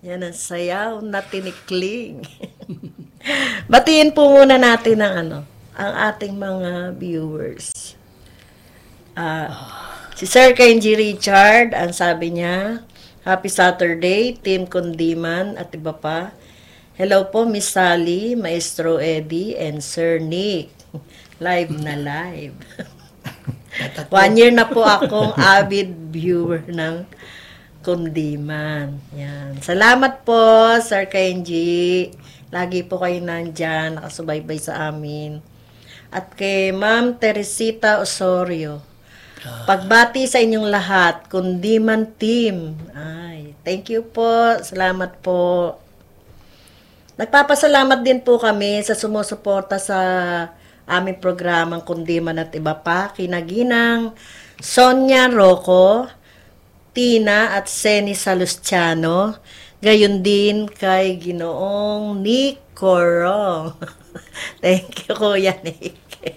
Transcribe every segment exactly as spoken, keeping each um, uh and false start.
Yan ang sayaw na tinikling. Batiin po muna natin ang ano, ang ating mga viewers. Ah, si Sir Kenji Richard, ang sabi niya, Happy Saturday, Team Kundiman at iba pa. Hello po, Miss Sally, Maestro Eddie, and Sir Nick. Live na live. One year na po akong avid viewer ng Kundiman. Yan. Salamat po, Sir Kenji. Lagi po kayo nandyan, nakasubaybay sa amin. At kay Ma'am Teresita Osorio, pagbati sa inyong lahat, Kundiman Team. Ay, thank you po. Salamat po. Nagpapasalamat din po kami sa sumusuporta sa aming programang Kundiman at iba pa. Kinaginang Sonia Rocco, Tina at Seni Salustiano. Gayon din kay Ginoong Nick Corong. Thank you, Kuya Nick.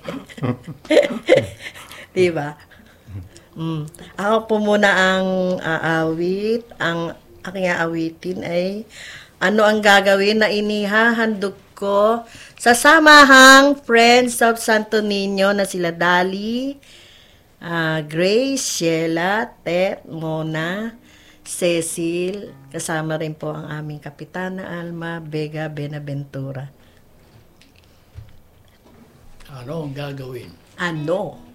Diba? Mm. Ako po muna ang aawit. Ang aking aawitin ay ano ang gagawin na inihahandog ko sa samahang Friends of Santo Niño na sila Dali, uh, Grace, Sheila, Tet, Mona, Cecil, kasama rin po ang aming Kapitana Alma Vega Benaventura. Ano ang gagawin? Ano?